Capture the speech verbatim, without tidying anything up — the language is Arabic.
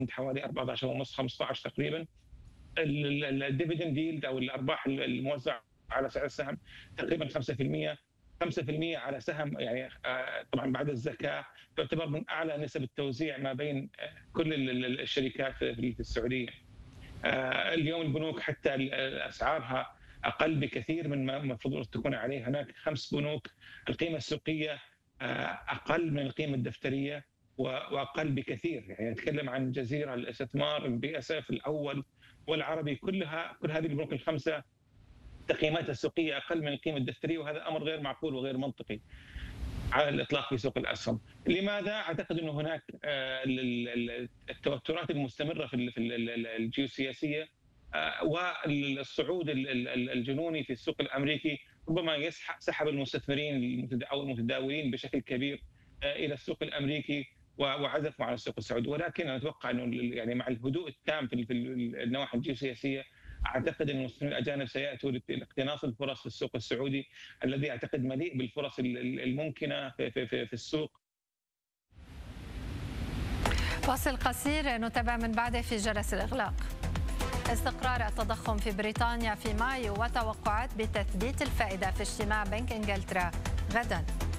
حوالي أربعة عشر ونص خمسة عشر تقريبا. الديفيدند ييلد او الارباح الموزعه على سعر السهم تقريبا خمسة بالمئة. خمسة بالمئة على سهم يعني طبعا بعد الزكاه تعتبر من اعلى نسب التوزيع ما بين كل الشركات في السعوديه. اليوم البنوك حتى اسعارها اقل بكثير من ما المفروض تكون عليه. هناك خمس بنوك القيمه السوقيه اقل من القيمه الدفتريه واقل بكثير. يعني نتكلم عن جزيره الاستثمار، البي اس اف الاول والعربي، كلها كل هذه البنوك الخمسه تقييماتها السوقيه اقل من القيمه الدفتريه، وهذا امر غير معقول وغير منطقي على الاطلاق في سوق الاسهم. لماذا؟ اعتقد انه هناك التوترات المستمره في الجيوسياسيه والصعود الجنوني في السوق الامريكي ربما سحب المستثمرين او المتداولين بشكل كبير الى السوق الامريكي وعزفوا على السوق السعودي. ولكن انا اتوقع انه يعني مع الهدوء التام في النواحي الجيوسياسيه اعتقد ان المستثمرين الاجانب سياتوا لاقتناص الفرص في السوق السعودي الذي اعتقد مليء بالفرص الممكنه في في في, في السوق. فاصل قصير نتابع من بعده في جرس الاغلاق. استقرار التضخم في بريطانيا في مايو وتوقعات بتثبيت الفائده في اجتماع بنك انجلترا غدا.